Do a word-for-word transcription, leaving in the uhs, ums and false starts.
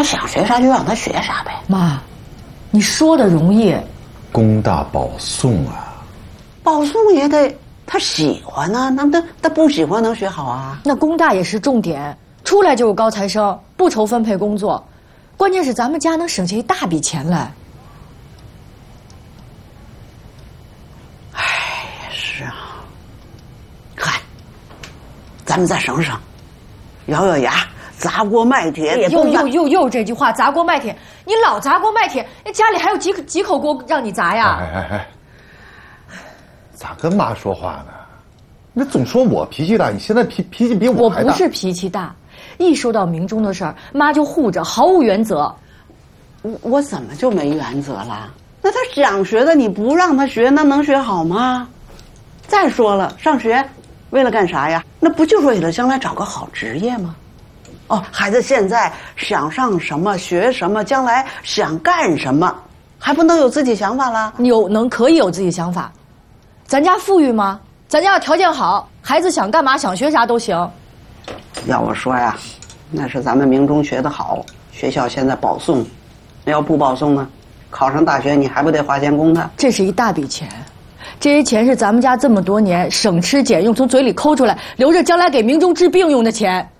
他想学啥就让他学啥呗。 妈，你说的容易， 工大保送啊， 保送也得他喜欢呢、啊，那他他不喜欢能学好啊？ 那工大也是重点，出来就是高材生，不愁分配工作，关键是咱们家能省下一大笔钱来。 哎，是啊，嗨，咱们再省省，咬咬牙。砸锅卖铁也又又又又这句话，砸锅卖铁，你老砸锅卖铁，那家里还有几口几口锅让你砸呀？ 哎哎哎，咋跟妈说话呢？你总说我脾气大，你现在脾脾气比我还大。 我不是脾气大，一说到明中的事儿，妈就护着，毫无原则。 我我怎么就没原则了？那他想学的你不让他学，那能学好吗？再说了，上学为了干啥呀？那不就是为了将来找个好职业吗？哦，孩子现在想上什么学什么，将来想干什么，还不能有自己想法了？ 有能可以有自己想法，咱家富裕吗？咱家要条件好，孩子想干嘛想学啥都行。 要我说呀，那是咱们明中学得好，学校现在保送，那要不保送呢，考上大学你还不得花钱供他？ 这是一大笔钱，这些钱是咱们家这么多年省吃俭用从嘴里抠出来，留着将来给明中治病用的钱。